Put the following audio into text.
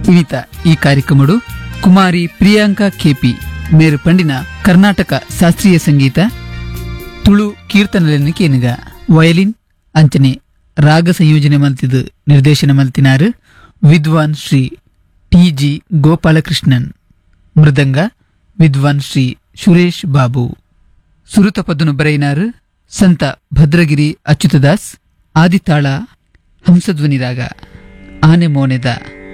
ಇವಿತ ಈ ಕಾರ್ಯಕ್ರಮಡು ಕುಮಾರಿ ಪ್ರಿಯಾಂಕಾ ಕೆಪಿ ಮೇರು ಪಂಡಿನ ಕರ್ನಾಟಕ ಶಾಸ್ತ್ರೀಯ ಸಂಗೀತ ತುಳು ಕೀರ್ತನಲೆನ್ನು ಕೇನಿಗ ವಯಲಿನ್ ಅಂಚನೆ ರಾಗ ಸಂಯೋಜನೆ ಮಲ್ತಿದು ನಿರ್ದೇಶನ ಮಲ್ತಿನಾರು ವಿದ್ವಾನ್ ಶ್ರೀ ಟಿ.ಜಿ. ಗೋಪಾಲಕೃಷ್ಣನ್. ಮೃದಂಗ ವಿದ್ವಾನ್ ಶ್ರೀ ಸುರೇಶ್ ಬಾಬು. ಸುರುತ ಪದ್ದುನು ಬರೆಯಿನಾರು ಸಂತ ಭದ್ರಗಿರಿ ಅಚ್ಯುತದಾಸ್. ಆದಿತಾಳ ಹಂಸಧ್ವನಿ ರಾಗ ಆನೆ ಮೋನೆದ